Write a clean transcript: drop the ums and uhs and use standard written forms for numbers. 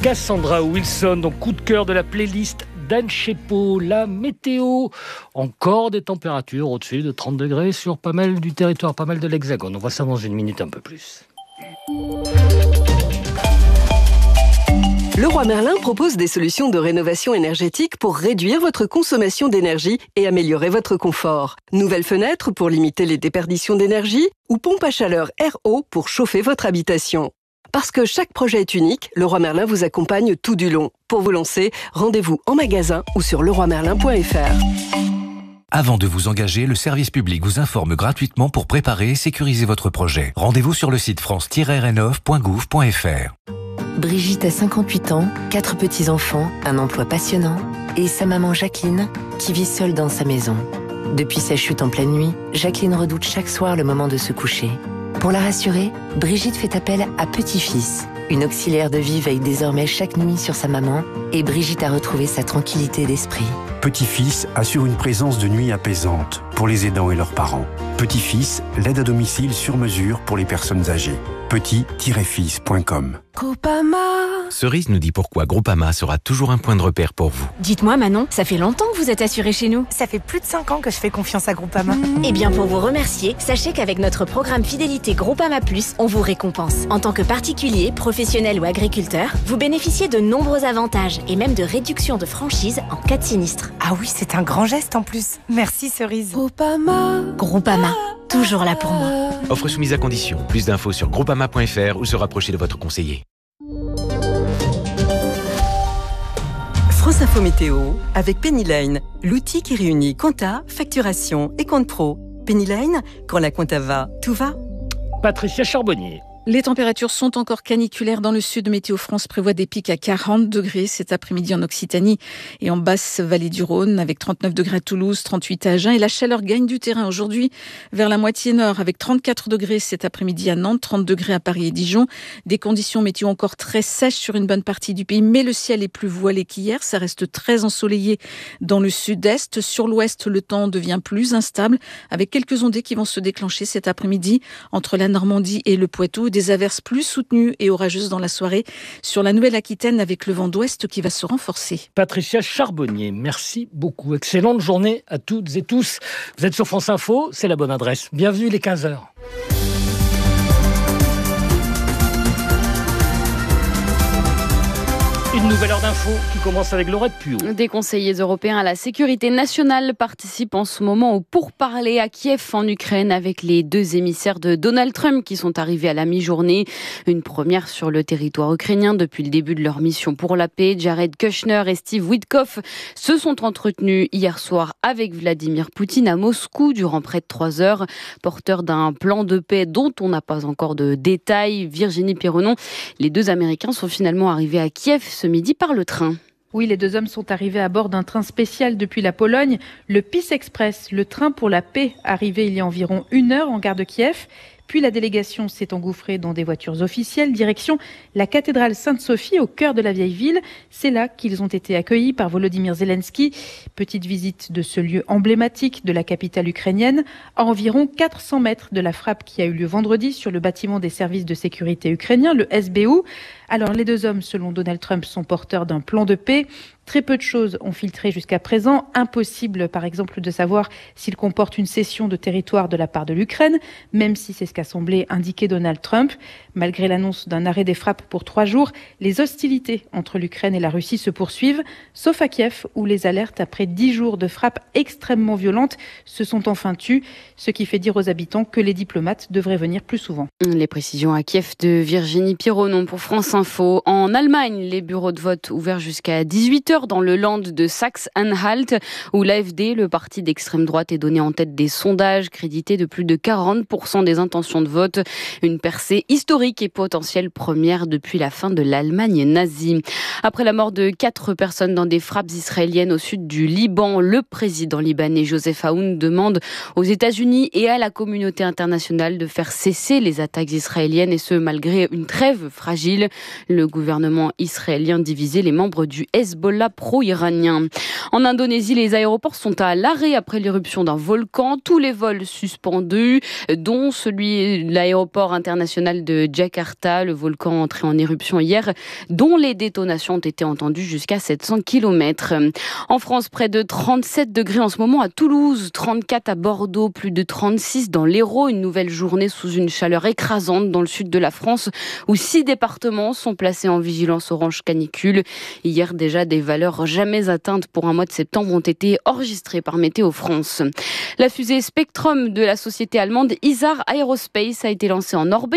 Cassandra Wilson, donc coup de cœur de la playlist d'Anne Chepeau. La météo, encore des températures au-dessus de 30 degrés sur pas mal du territoire, pas mal de l'Hexagone. On voit ça dans une minute un peu plus. Leroy Merlin propose des solutions de rénovation énergétique pour réduire votre consommation d'énergie et améliorer votre confort. Nouvelles fenêtres pour limiter les déperditions d'énergie ou pompe à chaleur RO pour chauffer votre habitation. Parce que chaque projet est unique, Leroy Merlin vous accompagne tout du long. Pour vous lancer, rendez-vous en magasin ou sur leroymerlin.fr. Avant de vous engager, le service public vous informe gratuitement pour préparer et sécuriser votre projet. Rendez-vous sur le site france-rénov.gouv.fr. Brigitte a 58 ans, 4 petits-enfants, un emploi passionnant et sa maman Jacqueline qui vit seule dans sa maison. Depuis sa chute en pleine nuit, Jacqueline redoute chaque soir le moment de se coucher. Pour la rassurer, Brigitte fait appel à Petit-Fils. Une auxiliaire de vie veille désormais chaque nuit sur sa maman et Brigitte a retrouvé sa tranquillité d'esprit. Petit-Fils assure une présence de nuit apaisante pour les aidants et leurs parents. Petit-Fils, l'aide à domicile sur mesure pour les personnes âgées. petit-fils.com. Groupama. Cerise nous dit pourquoi Groupama sera toujours un point de repère pour vous. Dites-moi Manon, ça fait longtemps que vous êtes assurée chez nous. Ça fait plus de 5 ans que je fais confiance à Groupama. Eh bien pour vous remercier, sachez qu'avec notre programme fidélité Groupama Plus, on vous récompense. En tant que particulier, professionnel ou agriculteur, vous bénéficiez de nombreux avantages et même de réductions de franchise en cas de sinistre. Ah oui, c'est un grand geste en plus. Merci Cerise. Groupama, toujours là pour moi. Offre soumise à condition. Plus d'infos sur groupama.fr ou se rapprocher de votre conseiller. France Info Météo avec Pennyline, l'outil qui réunit compta, facturation et compte pro. Pennyline, quand la compta va, tout va. Patricia Charbonnier. Les températures sont encore caniculaires dans le sud. Météo France prévoit des pics à 40 degrés cet après-midi en Occitanie et en basse vallée du Rhône, avec 39 degrés à Toulouse, 38 à Agen. Et la chaleur gagne du terrain aujourd'hui vers la moitié nord, avec 34 degrés cet après-midi à Nantes, 30 degrés à Paris et Dijon. Des conditions météo encore très sèches sur une bonne partie du pays, mais le ciel est plus voilé qu'hier. Ça reste très ensoleillé dans le sud-est. Sur l'ouest, le temps devient plus instable, avec quelques ondées qui vont se déclencher cet après-midi entre la Normandie et le Poitou. Des averses plus soutenues et orageuses dans la soirée sur la Nouvelle-Aquitaine avec le vent d'ouest qui va se renforcer. Patricia Charbonnier, merci beaucoup. Excellente journée à toutes et tous. Vous êtes sur France Info, c'est la bonne adresse. Bienvenue, il est 15h. Une nouvelle heure d'info qui commence avec Laurette Puot. Des conseillers européens à la sécurité nationale participent en ce moment au pourparlers à Kiev en Ukraine avec les deux émissaires de Donald Trump qui sont arrivés à la mi-journée. Une première sur le territoire ukrainien depuis le début de leur mission pour la paix. Jared Kushner et Steve Witkoff se sont entretenus hier soir avec Vladimir Poutine à Moscou durant près de 3 heures. Porteurs d'un plan de paix dont on n'a pas encore de détails. Virginie Pironneau, les deux Américains sont finalement arrivés à Kiev ce midi par le train. Oui, les deux hommes sont arrivés à bord d'un train spécial depuis la Pologne, le Peace Express, le train pour la paix, arrivé il y a environ 1 heure en gare de Kiev. Puis la délégation s'est engouffrée dans des voitures officielles, direction la cathédrale Sainte-Sophie au cœur de la vieille ville. C'est là qu'ils ont été accueillis par Volodymyr Zelensky. Petite visite de ce lieu emblématique de la capitale ukrainienne, à environ 400 mètres de la frappe qui a eu lieu vendredi sur le bâtiment des services de sécurité ukrainiens, le SBU. Alors les deux hommes, selon Donald Trump, sont porteurs d'un plan de paix. Très peu de choses ont filtré jusqu'à présent. Impossible, par exemple, de savoir s'il comporte une cession de territoire de la part de l'Ukraine, même si c'est ce qu'a semblé indiquer Donald Trump. Malgré l'annonce d'un arrêt des frappes pour 3 jours, les hostilités entre l'Ukraine et la Russie se poursuivent, sauf à Kiev, où les alertes après 10 jours de frappes extrêmement violentes se sont enfin tues, ce qui fait dire aux habitants que les diplomates devraient venir plus souvent. Les précisions à Kiev de Virginie Pironneau pour France Info. En Allemagne, les bureaux de vote ouverts jusqu'à 18h dans le land de Saxe-Anhalt, où l'AfD, le parti d'extrême droite, est donné en tête des sondages, crédité de plus de 40% des intentions de vote. Une percée historique et potentielle première depuis la fin de l'Allemagne nazie. Après la mort de 4 personnes dans des frappes israéliennes au sud du Liban, le président libanais Joseph Aoun demande aux États-Unis et à la communauté internationale de faire cesser les attaques israéliennes, et ce malgré une trêve fragile. Le gouvernement israélien divisé, les membres du Hezbollah Hezbollah pro-iranien. En Indonésie, les aéroports sont à l'arrêt après l'éruption d'un volcan. Tous les vols suspendus, dont celui de l'aéroport international de Jakarta, le volcan entré en éruption hier, dont les détonations ont été entendues jusqu'à 700 km. En France, près de 37 degrés en ce moment à Toulouse, 34 à Bordeaux, plus de 36 dans l'Hérault. Une nouvelle journée sous une chaleur écrasante dans le sud de la France, où 6 départements sont placés en vigilance orange canicule. Hier, déjà, des valeurs jamais atteintes pour un mois de septembre ont été enregistrées par Météo France. La fusée Spectrum de la société allemande Isar Aerospace a été lancée en orbite